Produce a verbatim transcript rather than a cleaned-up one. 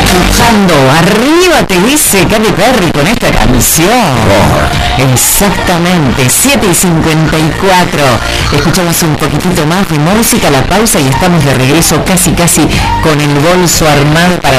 escuchando Arriba te dice Katy Perry con esta canción. Oh. Exactamente, siete y cincuenta y cuatro. Escuchamos un poquitito más de música, la pausa y estamos de regreso casi casi con el bolso armado para